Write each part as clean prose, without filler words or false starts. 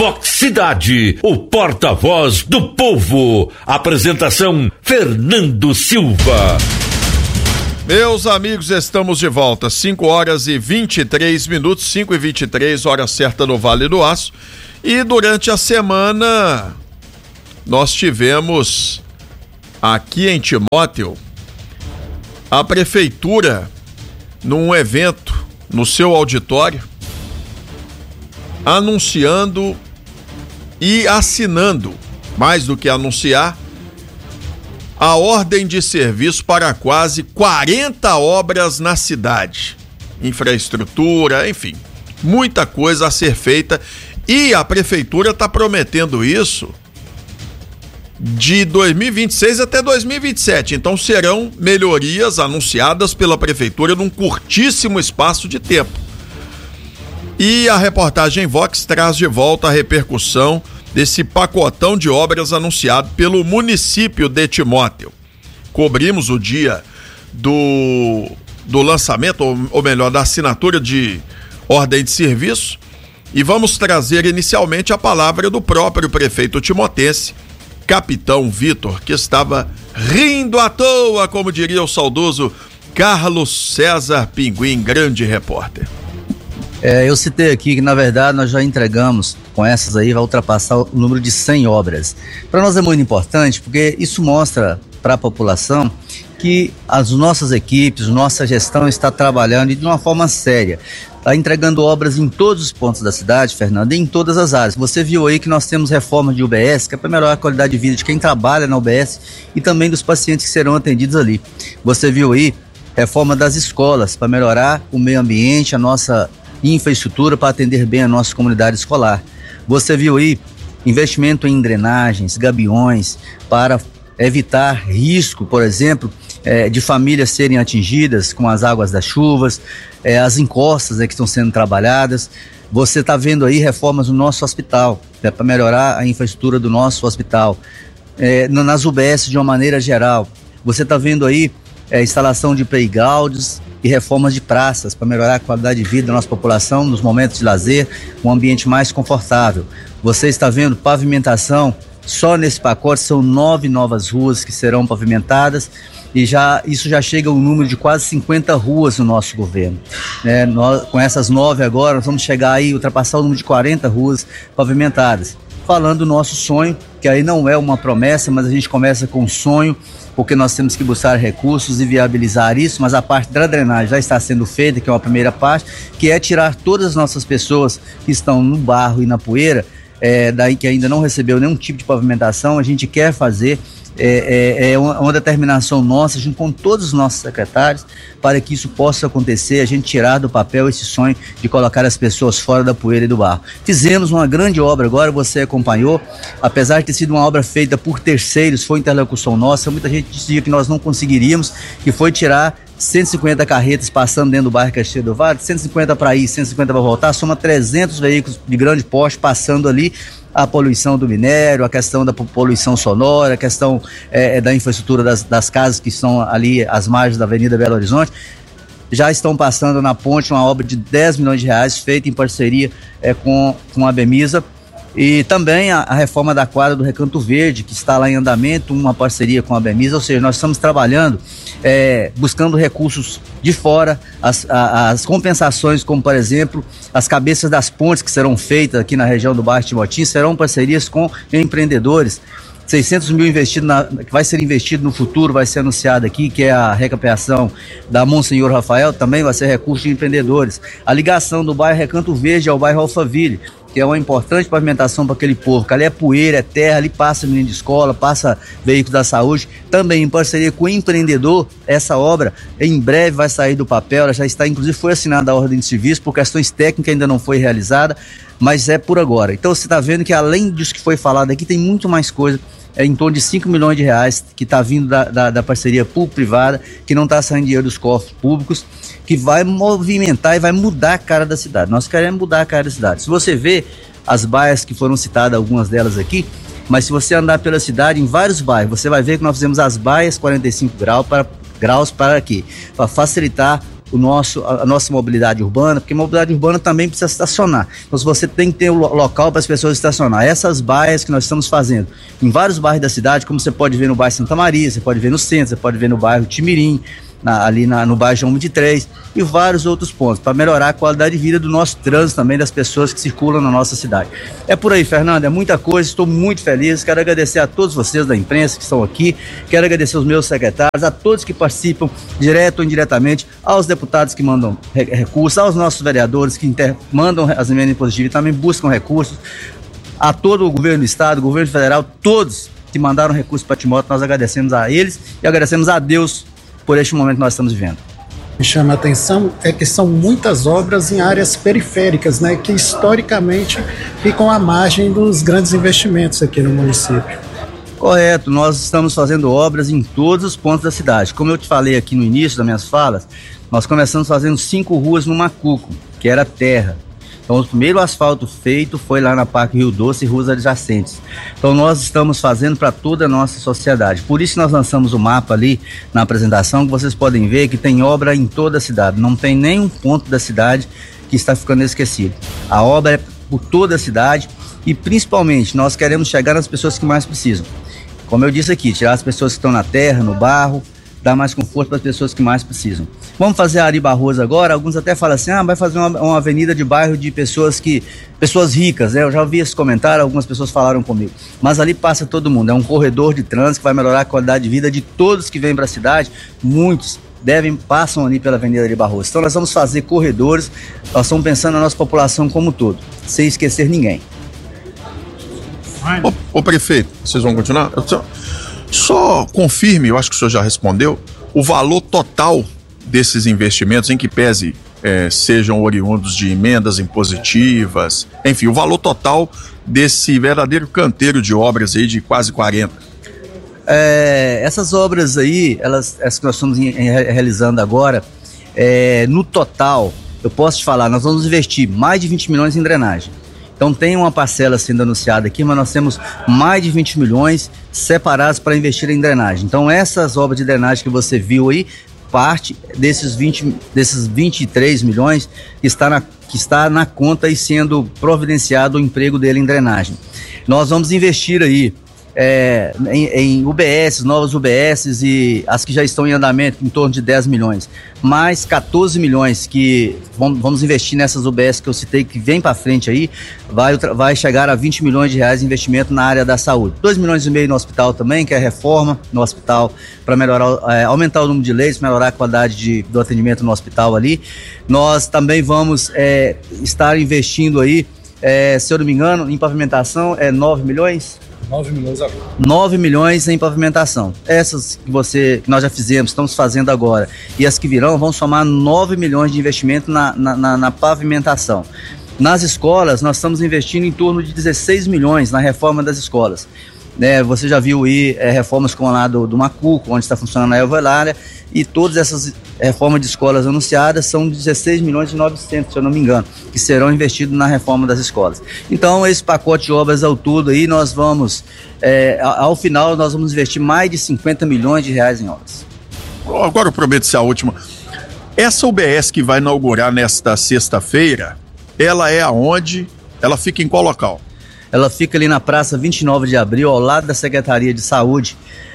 Vox Cidade, o porta-voz do povo. Apresentação Fernando Silva. Meus amigos, estamos de volta, 5h23, 5h23, hora certa no Vale do Aço. E durante a semana nós tivemos aqui em Timóteo a prefeitura num evento no seu auditório anunciando e assinando, mais do que anunciar, a ordem de serviço para quase 40 obras na cidade. Infraestrutura, enfim, muita coisa a ser feita, e a prefeitura está prometendo isso de 2026 até 2027. Então serão melhorias anunciadas pela prefeitura num curtíssimo espaço de tempo. E a reportagem Vox traz de volta a repercussão desse pacotão de obras anunciado pelo município de Timóteo. Cobrimos o dia do lançamento, ou melhor, da assinatura de ordem de serviço, e vamos trazer inicialmente a palavra do próprio prefeito timotense, Capitão Vitor, que estava rindo à toa, como diria o saudoso Carlos César Pinguim, grande repórter. Eu citei aqui que, na verdade, nós já entregamos, com essas aí, vai ultrapassar o número de 100 obras. Para nós é muito importante, porque isso mostra para a população que as nossas equipes, nossa gestão está trabalhando de uma forma séria. Está entregando obras em todos os pontos da cidade, Fernando, e em todas as áreas. Você viu aí que nós temos reforma de UBS, que é para melhorar a qualidade de vida de quem trabalha na UBS e também dos pacientes que serão atendidos ali. Você viu aí reforma das escolas, para melhorar o meio ambiente, a nossa infraestrutura para atender bem a nossa comunidade escolar. Você viu aí investimento em drenagens, gabiões, para evitar risco, por exemplo, de famílias serem atingidas com as águas das chuvas, as encostas que estão sendo trabalhadas. Você está vendo aí reformas no nosso hospital, para melhorar a infraestrutura do nosso hospital, nas UBS de uma maneira geral. Você está vendo aí instalação de playgrounds e reformas de praças para melhorar a qualidade de vida da nossa população nos momentos de lazer, um ambiente mais confortável. Você está vendo pavimentação, só nesse pacote são 9 novas ruas que serão pavimentadas, e isso já chega a um número de quase 50 ruas no nosso governo. Com essas 9 agora, nós vamos chegar aí, ultrapassar o número de 40 ruas pavimentadas. Falando do nosso sonho, que aí não é uma promessa, mas a gente começa com um sonho, porque nós temos que buscar recursos e viabilizar isso, mas a parte da drenagem já está sendo feita, que é uma primeira parte, que é tirar todas as nossas pessoas que estão no barro e na poeira, daí que ainda não recebeu nenhum tipo de pavimentação. A gente quer fazer uma determinação nossa, junto com todos os nossos secretários, para que isso possa acontecer, a gente tirar do papel esse sonho de colocar as pessoas fora da poeira e do barro. Fizemos uma grande obra agora, você acompanhou, apesar de ter sido uma obra feita por terceiros, foi interlocução nossa, muita gente dizia que nós não conseguiríamos, que foi tirar 150 carretas passando dentro do bairro Castilho do Vale, 150 para ir, 150 para voltar, soma 300 veículos de grande porte passando ali. A poluição do minério, a questão da poluição sonora, a questão da infraestrutura das casas que estão ali às margens da Avenida Belo Horizonte. Já estão passando na ponte uma obra de 10 milhões de reais, feita em parceria com a Bemisa. E também a reforma da quadra do Recanto Verde, que está lá em andamento, uma parceria com a Bemisa. Ou seja, nós estamos trabalhando, buscando recursos de fora, as compensações, como por exemplo, as cabeças das pontes que serão feitas aqui na região do bairro Timotim, serão parcerias com empreendedores. 600 mil investido que vai ser investido no futuro, vai ser anunciado aqui, que é a recapeação da Monsenhor Rafael, também vai ser recurso de empreendedores. A ligação do bairro Recanto Verde ao bairro Alphaville, que é uma importante pavimentação para aquele povo, que ali é poeira, é terra, ali passa menino de escola, passa veículo da saúde, também em parceria com o empreendedor. Essa obra em breve vai sair do papel, ela já está, inclusive foi assinada a ordem de serviço, por questões técnicas ainda não foi realizada, mas é por agora. Então você está vendo que além disso que foi falado aqui, tem muito mais coisa, em torno de 5 milhões de reais que está vindo da parceria público-privada, que não está saindo dinheiro dos cofres públicos, que vai movimentar e vai mudar a cara da cidade. Nós queremos mudar a cara da cidade. Se você vê as baias que foram citadas, algumas delas aqui, mas se você andar pela cidade, em vários bairros, você vai ver que nós fizemos as baias 45 graus para quê? Para facilitar a nossa mobilidade urbana, porque mobilidade urbana também precisa estacionar. Então, se você tem que ter um local para as pessoas estacionar. Essas baias que nós estamos fazendo em vários bairros da cidade, como você pode ver no bairro Santa Maria, você pode ver no centro, você pode ver no bairro Timirim, no bairro João 23 e vários outros pontos, para melhorar a qualidade de vida do nosso trânsito também, das pessoas que circulam na nossa cidade. É por aí, Fernando, é muita coisa, estou muito feliz, quero agradecer a todos vocês da imprensa que estão aqui, quero agradecer aos meus secretários, a todos que participam, direto ou indiretamente, aos deputados que mandam recursos, aos nossos vereadores que mandam as emendas impositivas e também buscam recursos, a todo o governo do estado, governo federal, todos que mandaram recursos para Timóteo, nós agradecemos a eles e agradecemos a Deus por este momento que nós estamos vivendo. Me chama a atenção é que são muitas obras em áreas periféricas, né, que historicamente ficam à margem dos grandes investimentos aqui no município. Correto, nós estamos fazendo obras em todos os pontos da cidade. Como eu te falei aqui no início das minhas falas, nós começamos fazendo 5 ruas no Macuco, que era terra. Então, o primeiro asfalto feito foi lá na Parque Rio Doce e ruas adjacentes. Então, nós estamos fazendo para toda a nossa sociedade. Por isso, nós lançamos o mapa ali na apresentação, que vocês podem ver que tem obra em toda a cidade. Não tem nenhum ponto da cidade que está ficando esquecido. A obra é por toda a cidade e, principalmente, nós queremos chegar nas pessoas que mais precisam. Como eu disse aqui, tirar as pessoas que estão na terra, no barro, dar mais conforto para as pessoas que mais precisam. Vamos fazer a Ari Barroso agora, alguns até falam assim, vai fazer uma avenida de bairro de pessoas ricas, né? Eu já ouvi esse comentário, algumas pessoas falaram comigo, mas ali passa todo mundo, é um corredor de trânsito que vai melhorar a qualidade de vida de todos que vêm para a cidade, muitos passam ali pela Avenida Ari Barroso. Então nós vamos fazer corredores, nós estamos pensando na nossa população como um todo, sem esquecer ninguém. Ô prefeito, vocês vão continuar? Só confirme, eu acho que o senhor já respondeu, o valor total desses investimentos, em que pese sejam oriundos de emendas impositivas, enfim, o valor total desse verdadeiro canteiro de obras aí de quase 40. Essas obras aí, essas que nós estamos realizando agora, no total, eu posso te falar, nós vamos investir mais de 20 milhões em drenagem. Então tem uma parcela sendo anunciada aqui, mas nós temos mais de 20 milhões separados para investir em drenagem. Então essas obras de drenagem que você viu aí, parte desses 23 milhões que está na conta e sendo providenciado o emprego dele em drenagem. Nós vamos investir aí em UBS, novas UBS e as que já estão em andamento em torno de 10 milhões, mais 14 milhões que vamos investir nessas UBS que eu citei, que vem para frente aí, vai chegar a 20 milhões de reais de investimento na área da saúde, 2 milhões e meio no hospital também, que é a reforma no hospital para melhorar, aumentar o número de leitos, melhorar a qualidade do atendimento no hospital ali. Nós também vamos estar investindo aí, se eu não me engano, em pavimentação, 9 milhões? 9 milhões agora. 9 milhões em pavimentação. Essas que nós já fizemos, estamos fazendo agora, e as que virão vão somar 9 milhões de investimento na pavimentação. Nas escolas, nós estamos investindo em torno de 16 milhões na reforma das escolas. Você já viu aí reformas como lá do Macuco, onde está funcionando a Elvelária, e todas essas reformas de escolas anunciadas são 16 milhões e 900, se eu não me engano, que serão investidos na reforma das escolas. Então, esse pacote de obras ao todo aí, nós vamos, ao final, nós vamos investir mais de 50 milhões de reais em obras. Agora eu prometo ser a última. Essa UBS que vai inaugurar nesta sexta-feira, ela é aonde? Ela fica em qual local? Ela fica ali na Praça 29 de Abril, ao lado da Secretaria de Saúde.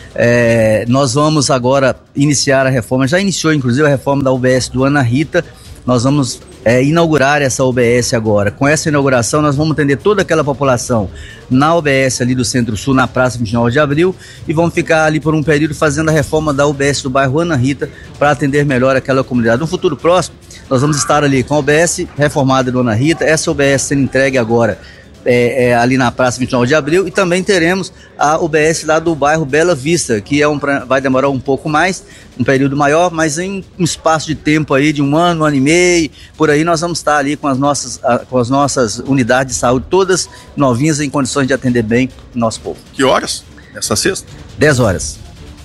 Nós vamos agora iniciar a reforma, já iniciou inclusive a reforma da UBS do Ana Rita. Nós vamos inaugurar essa UBS agora. Com essa inauguração nós vamos atender toda aquela população na UBS ali do Centro-Sul, na Praça 29 de Abril, e vamos ficar ali por um período fazendo a reforma da UBS do bairro Ana Rita para atender melhor aquela comunidade. No futuro próximo nós vamos estar ali com a UBS reformada do Ana Rita, essa UBS sendo entregue agora ali na Praça 29 de Abril, e também teremos a UBS lá do bairro Bela Vista, que vai demorar um pouco mais, um período maior, mas em um espaço de tempo aí de um ano e meio, por aí nós vamos estar ali com as nossas unidades de saúde, todas novinhas, em condições de atender bem o nosso povo. Que horas? Nessa sexta? 10 horas.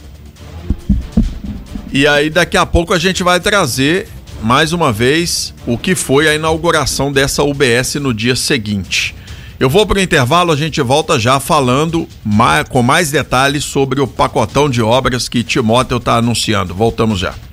E aí daqui a pouco a gente vai trazer mais uma vez o que foi a inauguração dessa UBS no dia seguinte. Eu vou para o intervalo, a gente volta já falando com mais detalhes sobre o pacotão de obras que Timóteo está anunciando. Voltamos já.